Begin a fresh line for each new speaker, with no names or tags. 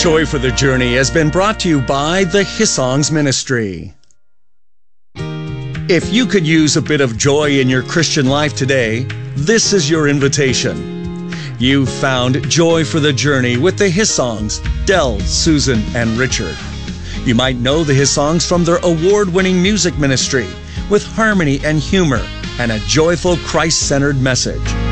Joy for the Journey has been brought to you by the Hissongs Ministry. If you could use a bit of joy in your Christian life today, this is your invitation. You've found Joy for the Journey with the Hissongs, Del, Susan, and Richard. You might know the Hissongs from their award-winning music ministry with harmony and humor and a joyful Christ-centered message.